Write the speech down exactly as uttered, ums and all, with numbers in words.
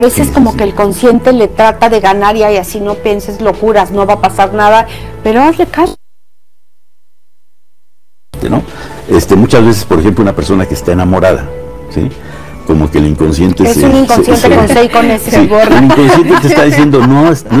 A veces sí, como sí, que el consciente le trata de ganar y así no pienses locuras, no va a pasar nada, pero hazle caso. ¿No? Este, muchas veces, por ejemplo, una persona que está enamorada, ¿sí? Como que el inconsciente es se... un inconsciente se, con C y con S, sí, borra. El inconsciente te está diciendo, no, no